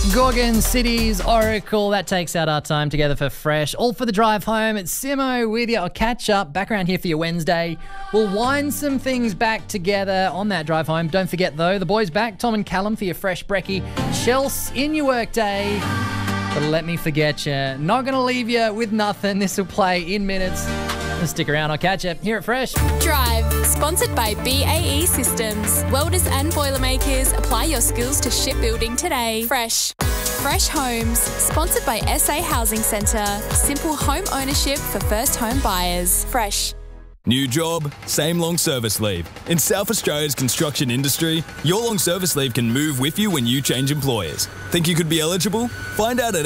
Gorgon City's Oracle. That takes out our time together for Fresh. All for the drive home. It's Simo with you. I'll catch up. Back around here for your Wednesday. We'll wind some things back together on that drive home. Don't forget, though, the boys back. Tom and Callum for your Fresh Brekkie. Chels in your workday. But let me forget you. Not going to leave you with nothing. This will play in minutes. Stick around. I'll catch you here at Fresh. Drive, sponsored by BAE Systems. Welders and Boilermakers, apply your skills to shipbuilding today. Fresh. Fresh Homes, sponsored by SA Housing Centre. Simple home ownership for first home buyers. Fresh. New job, same long service leave. In South Australia's construction industry, your long service leave can move with you when you change employers. Think you could be eligible? Find out at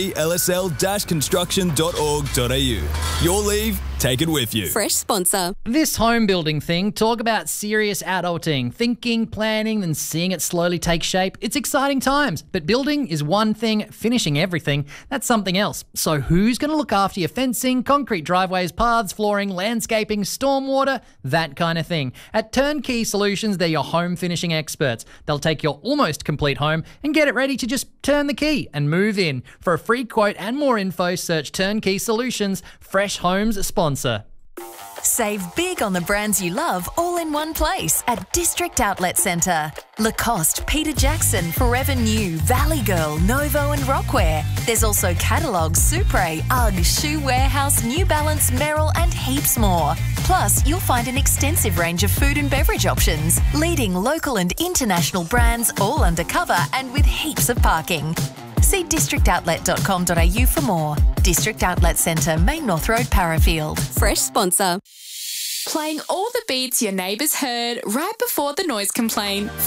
saplsl-construction.org.au. Your leave, take it with you. Fresh sponsor. This home building thing, talk about serious adulting. Thinking, planning, then seeing it slowly take shape. It's exciting times. But building is one thing, finishing everything, that's something else. So who's going to look after your fencing, concrete driveways, paths, flooring, landscaping, stormwater, that kind of thing? At Turnkey Solutions, they're your home finishing experts. They'll take your almost complete home and get it ready to just turn the key and move in. For a free quote and more info, search Turnkey Solutions, Fresh Homes sponsor. Save big on the brands you love all in one place at District Outlet Centre. Lacoste, Peter Jackson, Forever New, Valley Girl, Novo and Rockwear. There's also catalogues, Supre, UGG, Shoe Warehouse, New Balance, Merrill and heaps more. Plus, you'll find an extensive range of food and beverage options, leading local and international brands all undercover and with heaps of parking. See districtoutlet.com.au for more. District Outlet Centre, Main North Road, Parafield. Fresh sponsor. Playing all the beats your neighbours heard right before the noise complaint.